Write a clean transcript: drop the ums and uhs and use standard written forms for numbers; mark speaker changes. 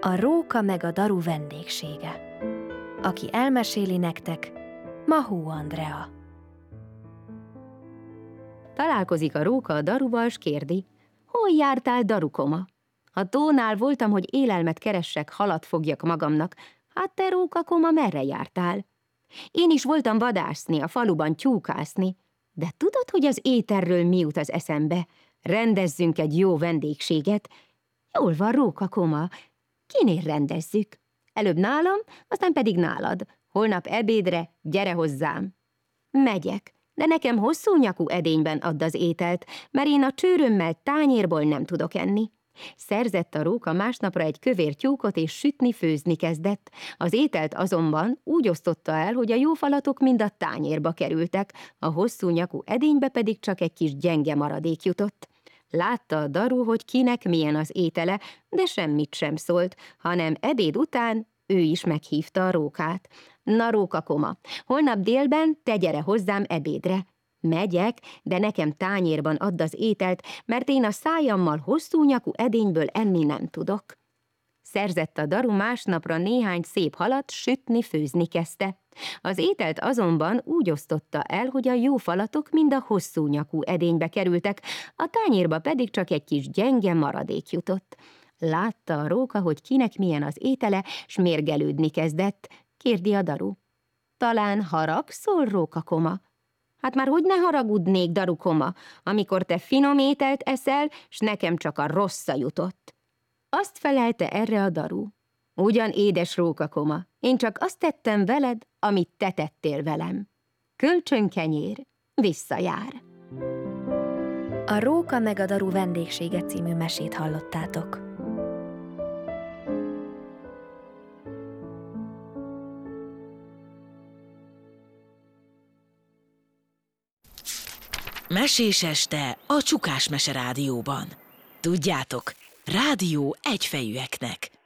Speaker 1: A róka meg a daru vendégsége. Aki elmeséli nektek, Mahó Andrea.
Speaker 2: Találkozik a róka a daruval, s kérdi: hol jártál, darukoma? A tónál voltam, hogy élelmet keressek, halat fogjak magamnak. Hát te, rókakoma, merre jártál? Én is voltam vadászni, a faluban tyúkászni. De tudod, hogy az éterről mi jut az eszembe? Rendezzünk egy jó vendégséget. Jól van, rókakoma, kinél rendezzük? Előbb nálam, aztán pedig nálad. Holnap ebédre gyere hozzám. Megyek, de nekem hosszú nyakú edényben add az ételt, mert én a csőrömmel tányérból nem tudok enni. Szerzett a róka másnapra egy kövér tyúkot, és sütni-főzni kezdett. Az ételt azonban úgy osztotta el, hogy a jó falatok mind a tányérba kerültek, a hosszú nyakú edénybe pedig csak egy kis gyenge maradék jutott. Látta a daru, hogy kinek milyen az étele, de semmit sem szólt, hanem ebéd után ő is meghívta a rókát. Na, rókakoma, holnap délben te gyere hozzám ebédre. Megyek, de nekem tányérban add az ételt, mert én a szájammal hosszú nyakú edényből enni nem tudok. Szerzett a daru másnapra néhány szép halat, sütni-főzni kezdte. Az ételt azonban úgy osztotta el, hogy a jó falatok mind a hosszú nyakú edénybe kerültek, a tányérba pedig csak egy kis gyenge maradék jutott. Látta a róka, hogy kinek milyen az étele, s mérgelődni kezdett. Kérdi a daru: talán haragszol, rókakoma? Hát már hogy ne haragudnék, darukoma, amikor te finom ételt eszel, s nekem csak a rossza jutott. Azt felelte erre a daru: ugyan, édes rókakoma, én csak azt tettem veled, amit te tettél velem. Kölcsönkenyér visszajár.
Speaker 1: A Róka meg a daru vendégsége című mesét hallottátok.
Speaker 3: Mesés este a Csukás Mese Rádióban. Tudjátok, rádió egyfejűeknek.